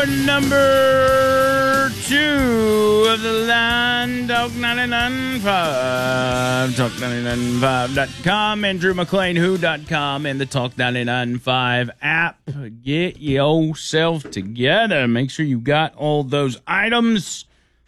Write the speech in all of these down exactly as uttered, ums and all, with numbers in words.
number two of the line, Talk ninety-nine point five, talk ninety-nine point five dot com, and Drew McClain Who dot com, and the Talk ninety-nine point five app. Get yourself together. Make sure you got all those items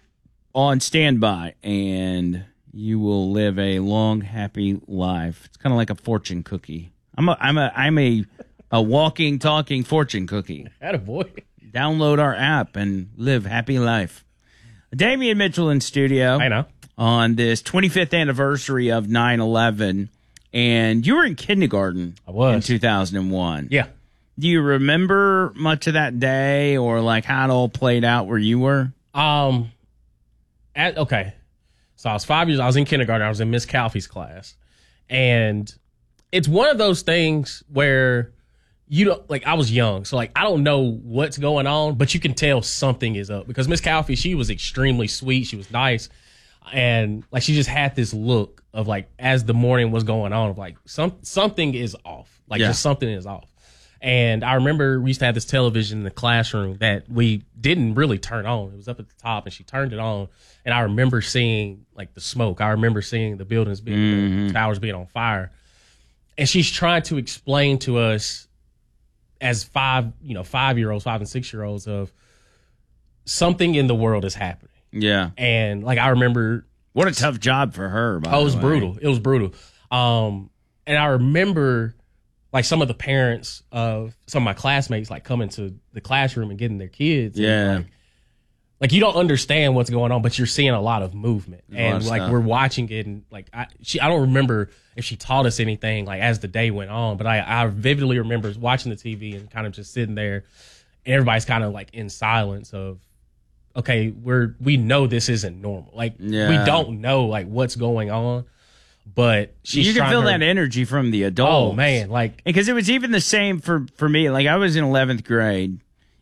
on standby, and you will live a long, happy life. It's kind of like a fortune cookie. I'm a, I'm a, I'm a, a walking, talking fortune cookie. Attaboy. Download our app and live happy life. Damian Mitchell in studio. I know. On this twenty-fifth anniversary of nine eleven, and you were in kindergarten. I was. In two thousand one. Yeah. Do you remember much of that day, or like how it all played out where you were? Um. At, okay. So I was five years. I was in kindergarten. I was in Miss Calfee's class, and it's one of those things where you don't like. I was young, so like I don't know what's going on, but you can tell something is up because Miss Calfee, she was extremely sweet. She was nice, and like she just had this look of like as the morning was going on of like some something is off. Like Yeah. just something is off. And I remember we used to have this television in the classroom that we didn't really turn on. It was up at the top, and she turned it on. And I remember seeing like the smoke. I remember seeing the buildings being, Mm-hmm. the towers being on fire. And she's trying to explain to us as five, you know, five year olds, five and six year olds of something in the world is happening. Yeah. And like I remember, What a tough job for her. By oh, it was the way. brutal. It was brutal. Um, and I remember like some of the parents of some of my classmates like coming to the classroom and getting their kids. and, Yeah. like, like you don't understand what's going on, but you're seeing a lot of movement, There's a lot and of like stuff. we're watching it, and like I, she, I don't remember if she taught us anything like as the day went on, but I, I vividly remember watching the T V and kind of just sitting there, and everybody's kind of like in silence of, okay, we're we know this isn't normal, like Yeah. we don't know like what's going on, but she's You can trying feel her- that energy from the adults. Oh man, like Because it was even the same for, for me. Like, I was in eleventh grade,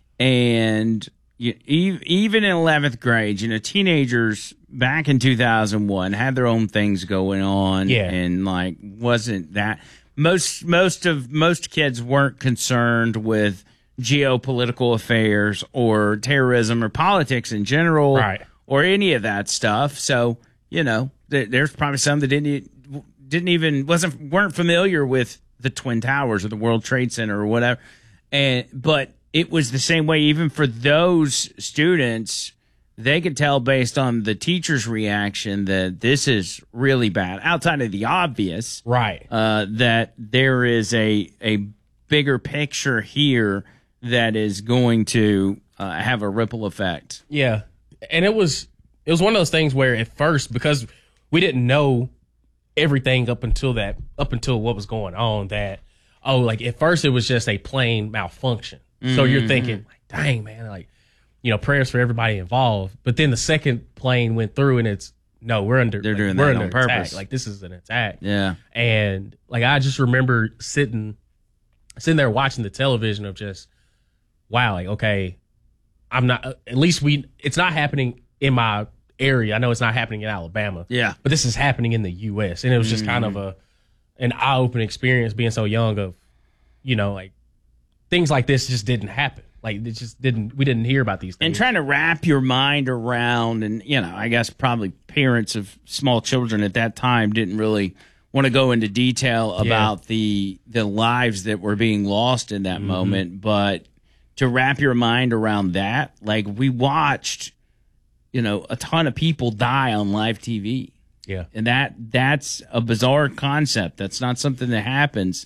and you, e- even in eleventh grade, you know, teenagers back in two thousand one had their own things going on. Yeah. And, like, wasn't that... Most most of most kids weren't concerned with geopolitical affairs or terrorism or politics in general, Right. or any of that stuff. So, you know, th- there's probably some that didn't e- didn't even wasn't weren't familiar with the Twin Towers or the World Trade Center or whatever. And but it was the same way even for those students. They could tell based on the teacher's reaction that this is really bad. Outside of the obvious, right. uh, that there is a a bigger picture here that is going to uh, have a ripple effect. Yeah. And it was it was one of those things where at first, because we didn't know everything up until that up until what was going on, that oh, like at first it was just a plain malfunction. So you're thinking, like, dang man, like, you know, prayers for everybody involved. But then the second plane went through and it's no, we're under They're like, doing we're that under on attack. purpose. Like this is an attack. Yeah. And like I just remember sitting sitting there watching the television of just wow, like okay, I'm not at least we it's not happening in my area. I know it's not happening in Alabama. Yeah. But this is happening in the U S. And it was just kind of a an eye-opening experience being so young of, you know, like things like this just didn't happen. Like it just didn't we didn't hear about these things. And trying to wrap your mind around, and, you know, I guess probably parents of small children at that time didn't really want to go into detail about the the lives that were being lost in that Mm-hmm. moment. But to wrap your mind around that, like we watched, you know, a ton of people die on live T V. Yeah. And that that's a bizarre concept. That's not something that happens.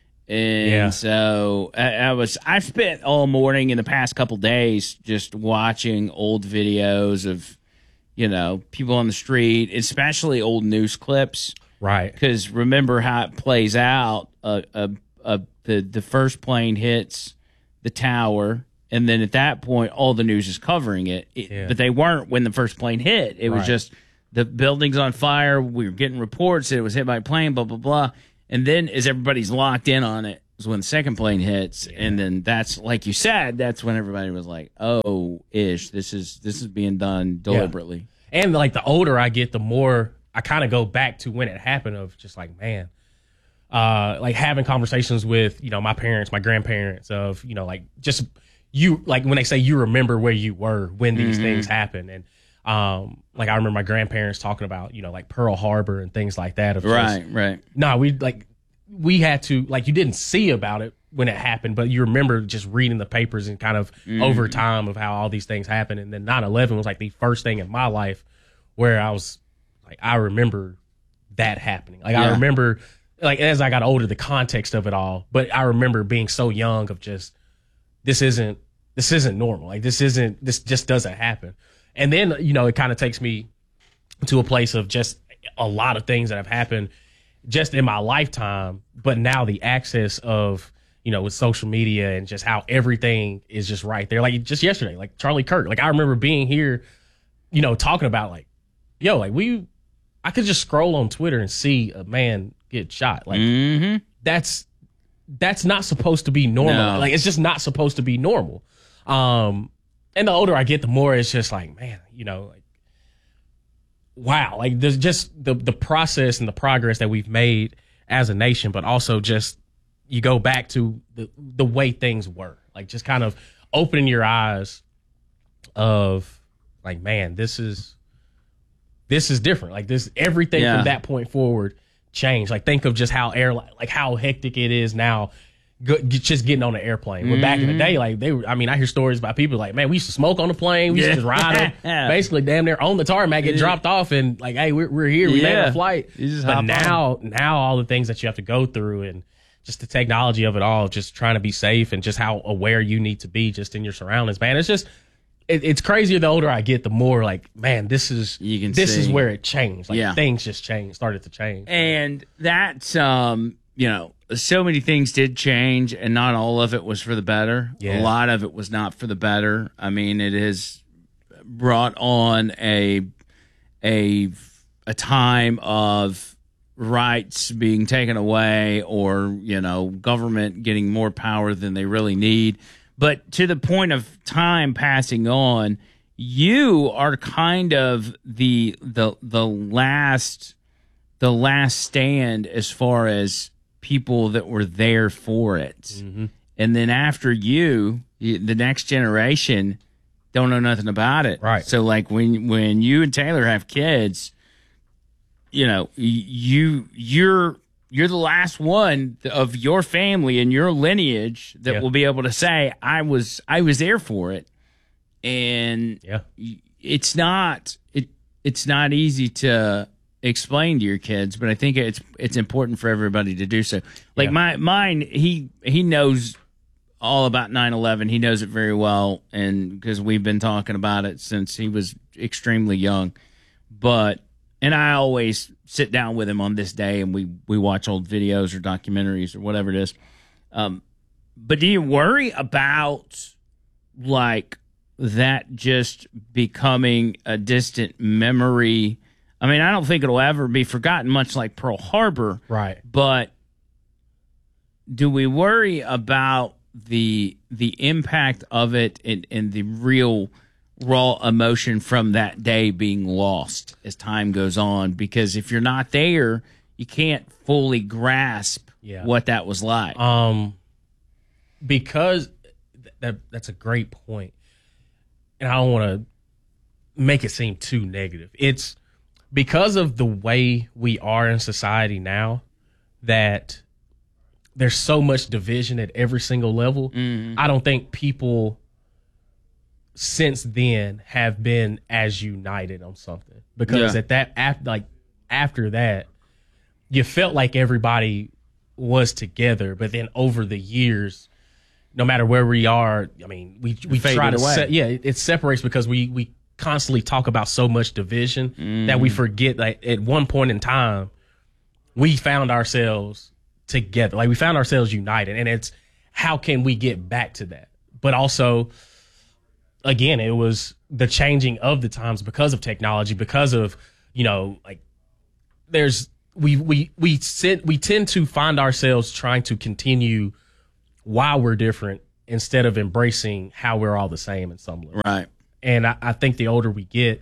And Yeah. so I, I was, I've spent all morning in the past couple days just watching old videos of, you know, people on the street, especially old news clips. Right. Because remember how it plays out. Uh, uh, uh, the, the first plane hits the tower, and then at that point, all the news is covering it. It- Yeah. But they weren't when the first plane hit. It was Right. just the building's on fire. We were getting reports that it was hit by a plane, blah, blah, blah. And then as everybody's locked in on it is when the second plane hits. Yeah. And then that's, like you said, that's when everybody was like, oh, ish, this is this is being done deliberately. Yeah. And like the older I get, the more I kind of go back to when it happened of just like, man, uh, like having conversations with, you know, my parents, my grandparents of, you know, like just you like when they say you remember where you were when these Mhm. things happen. And um, like I remember my grandparents talking about, you know, like Pearl Harbor and things like that. Of just, Right, right. No, we like we had to like you didn't see about it when it happened, but you remember just reading the papers and kind of Mhm. over time of how all these things happened. And then nine eleven was like the first thing in my life where I was like, I remember that happening. Like I Yeah. remember, like as I got older, the context of it all. But I remember being so young of just this isn't this isn't normal. Like this isn't this just doesn't happen. And then you know it kind of takes me to a place of just a lot of things that have happened just in my lifetime. But now the access of you know with social media and just how everything is just right there. Like just yesterday, like Charlie Kirk. Like I remember being here, you know, talking about like, yo, like we. I could just scroll on Twitter and see a man get shot. Like Mhm. that's that's not supposed to be normal. No. Like it's just not supposed to be normal. Um, and the older I get, the more it's just like, man, you know, like wow, like there's just the the process and the progress that we've made as a nation, but also just you go back to the the way things were, like just kind of opening your eyes of like, man, this is. This is different. Like this, everything Yeah. from that point forward changed. Like think of just how airline, like how hectic it is now, go, just getting on an airplane. But back in the day, like they were. I mean, I hear stories about people like, man, we used to smoke on the plane. We used to just ride up, basically damn near on the tarmac, get dropped off, and like, hey, we're we're here. We made Yeah. a flight. You just But hop now, now all the things that you have to go through and just the technology of it all, just trying to be safe and just how aware you need to be just in your surroundings, man. It's just. It, it's crazier the older I get, the more like, man, this is You can this is see. where it changed. Like Yeah. things just changed, started to change. And that's, um, you know, so many things did change, and not all of it was for the better. Yeah. A lot of it was not for the better. I mean, it has brought on a a a time of rights being taken away, or you know, government getting more power than they really need. But to the point of time passing on, you are kind of the the the last the last stand as far as people that were there for it. Mm-hmm. And then after you, you, the next generation don't know nothing about it. Right. So like when when you and Taylor have kids, you know, you you're you're the last one of your family and your lineage that Yeah. will be able to say, I was I was there for it. And Yeah. it's not it it's not easy to explain to your kids, but I think it's it's important for everybody to do so. Like Yeah. my mine, he he knows all about nine eleven. He knows it very well, and because we've been talking about it since he was extremely young. But and I always sit down with him on this day, and we we watch old videos or documentaries or whatever it is. Um, but do you worry about like that just becoming a distant memory? I mean, I don't think it'll ever be forgotten, much like Pearl Harbor. Right. But do we worry about the the impact of it and, and the real raw emotion from that day being lost as time goes on? Because if you're not there, you can't fully grasp Yeah. what that was like. Um, because th- that that's a great point, and I don't want to make it seem too negative. It's because of the way we are in society now that there's so much division at every single level. Mhm. I don't think people since then have been as united on something, because Yeah. at that after like after that you felt like everybody was together, but then over the years, no matter where we are, I mean, we we Faded try to away. se- yeah, it, it separates because we we constantly talk about so much division that Mm. we forget that at one point in time we found ourselves together, like we found ourselves united, and it's how can we get back to that? But also, again, it was the changing of the times because of technology, because of, you know, like there's we we we sit we tend to find ourselves trying to continue while we're different instead of embracing how we're all the same in some level. Right. And I, I think the older we get,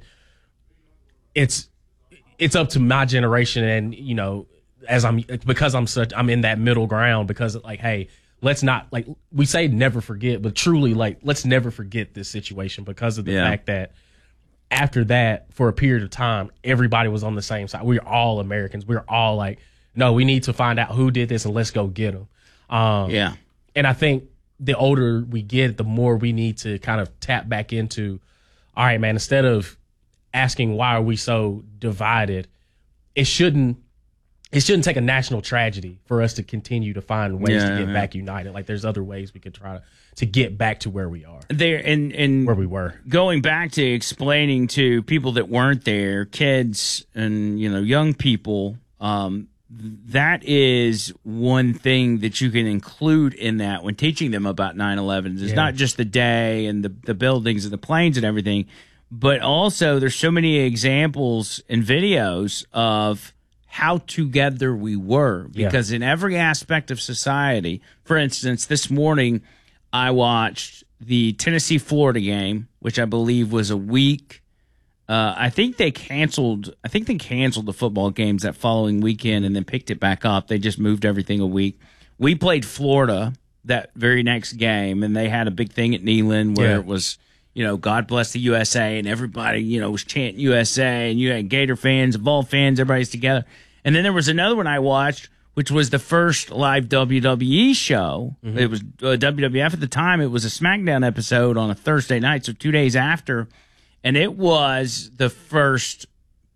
it's it's up to my generation, and you know, as I'm because I'm such I'm in that middle ground, because like, hey, let's not, like, we say never forget, but truly, like, let's never forget this situation because of the Yeah. fact that after that, for a period of time, everybody was on the same side. We were all Americans. We were all like, no, we need to find out who did this and let's go get them. Um, Yeah. And I think the older we get, the more we need to kind of tap back into, all right, man, instead of asking why are we so divided, it shouldn't it shouldn't take a national tragedy for us to continue to find ways Yeah, to get yeah. back united. Like there's other ways we could try to, to get back to where we are, There and and where we were. going back to explaining to people that weren't there, kids and you know young people, um, that is one thing that you can include in that when teaching them about nine eleven. It's Yeah. not just the day and the the buildings and the planes and everything, but also there's so many examples and videos of how together we were, Yeah. because in every aspect of society, for instance, this morning I watched the Tennessee Florida game, which I believe was a week. Uh, I think they canceled. I think they canceled the football games that following weekend and then picked it back up. They just moved everything a week. We played Florida that very next game, and they had a big thing at Neyland where Yeah. it was, you know, God bless the U S A, and everybody, you know, was chanting U S A, and you had Gator fans, Vol fans, everybody's together. And then there was another one I watched, which was the first live W W E show. Mm-hmm. It was uh, W W F at the time. It was a SmackDown episode on a Thursday night, so two days after. And it was the first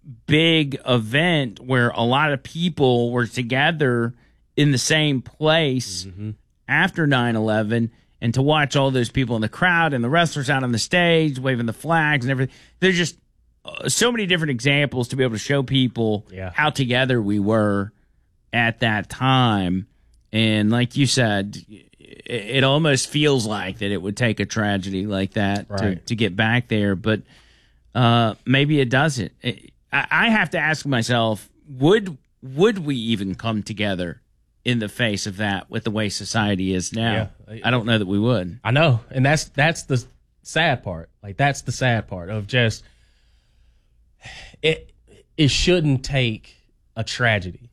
big event where a lot of people were together in the same place Mm-hmm. after nine eleven. And to watch all those people in the crowd and the wrestlers out on the stage waving the flags and everything. There's just uh, so many different examples to be able to show people Yeah. how together we were at that time. And like you said, it, it almost feels like that it would take a tragedy like that to, Right. to get back there. But uh, maybe it doesn't. It, I, I have to ask myself, would would we even come together in the face of that with the way society is now? Yeah. I don't know that we would. I know, and that's that's the sad part. Like that's the sad part of just it. It shouldn't take a tragedy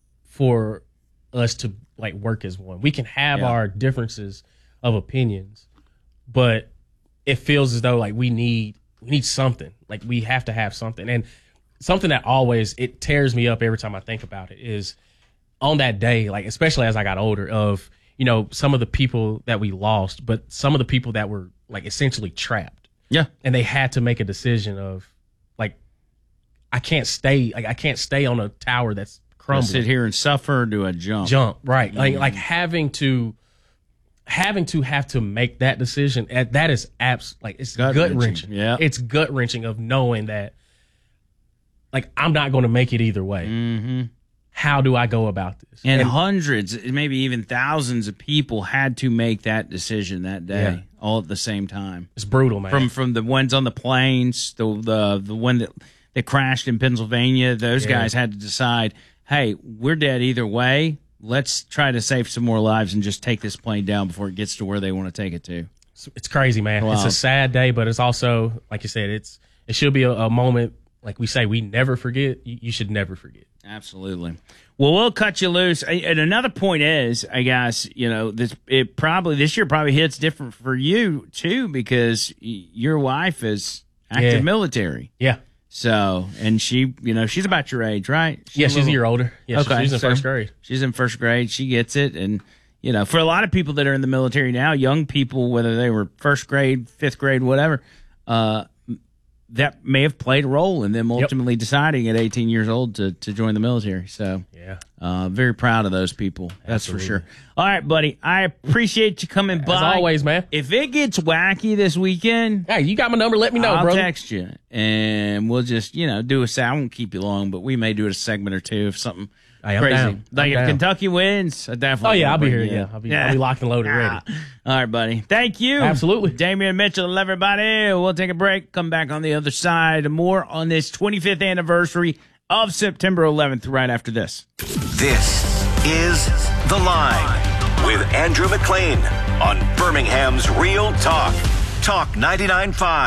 for us to like work as one. We can have Yeah. our differences of opinions, but it feels as though like we need we need something. Like we have to have something, and something that always it tears me up every time I think about it is on that day, like especially as I got older, of you know some of the people that we lost, but some of the people that were like essentially trapped, Yeah. and they had to make a decision of like I can't stay, like I can't stay on a tower that's I'll crumbling. sit here and suffer or do a jump. Jump right, like like having to having to have to make that decision. eh, That is abs like it's gut Gut-wrenching, wrenching. yeah. It's gut wrenching of knowing that like I'm not going to make it either way. Mm-hmm. How do I go about this? And, hundreds, maybe even thousands of people had to make that decision that day, Yeah. all at the same time. It's brutal, man. From from the ones on the planes, the the the one that that crashed in Pennsylvania, those Yeah. guys had to decide, hey, we're dead either way. Let's try to save some more lives and just take this plane down before it gets to where they want to take it to. It's, it's crazy, man. Wow. It's a sad day, but it's also, like you said, it's it should be a, a moment, like we say, we never forget. You, you should never forget. Absolutely. Well, we'll cut you loose. And another point is, I guess, you know, this it probably this year probably hits different for you too, because y- your wife is active Yeah. military. Yeah. So, and she, you know, she's about your age, right? Yeah, she's a little- year older. Yeah, she- Okay, she's in so first grade. She's in first grade. She gets it. And, you know, for a lot of people that are in the military now, young people, whether they were first grade, fifth grade, whatever, uh, that may have played a role in them ultimately deciding at eighteen years old to, to join the military. So, Yeah. uh, very proud of those people. That's Absolutely. for sure. All right, buddy. I appreciate you coming by. As always, man. If it gets wacky this weekend, Hey, you got my number. Let me know, I'll bro. text you, and we'll just, you know, do a se- I won't keep you long, but we may do a segment or two if something Hey, I'm crazy. down. Like I'm if down. Kentucky wins, I definitely. Oh, yeah, will I'll be bring here. you Yeah, in. I'll be, I'll be locked and loaded, ready. All right, buddy. Thank you. Absolutely. Damian Mitchell, everybody. We'll take a break. Come back on the other side. More on this twenty-fifth anniversary of September eleventh right after this. This is The Line with Andrew McLean on Birmingham's Real Talk. Talk ninety-nine point five.